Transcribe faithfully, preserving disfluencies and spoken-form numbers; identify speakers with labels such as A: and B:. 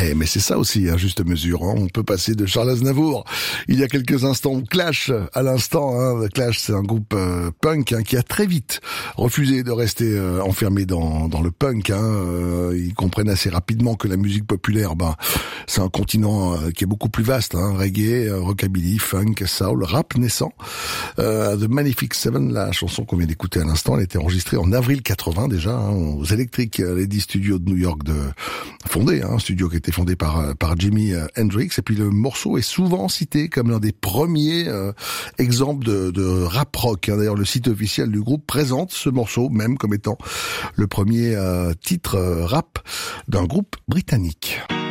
A: Eh, mais c'est ça aussi, à juste mesure. Hein. On peut passer de Charles Aznavour, il y a quelques instants, Clash, à l'instant. Hein. Clash, c'est un groupe euh, punk hein, qui a très vite refusé de rester euh, enfermé dans, dans le punk. Hein. Euh, ils comprennent assez rapidement que la musique populaire, ben, c'est un continent euh, qui est beaucoup plus vaste. Hein. Reggae, euh, rockabilly, funk, soul, rap naissant. Euh, The Magnific Seven, la chanson qu'on vient d'écouter à l'instant, elle a été enregistrée en avril quatre-vingts déjà, hein, aux Electric Lady Studios de New York, de fondé, hein, un studio qui a été fondé par par Jimi Hendrix. Et puis le morceau est souvent cité comme l'un des premiers euh, exemples de, de rap rock. Hein. D'ailleurs, le site officiel du groupe présente ce morceau même comme étant le premier euh, titre euh, rap d'un groupe britannique.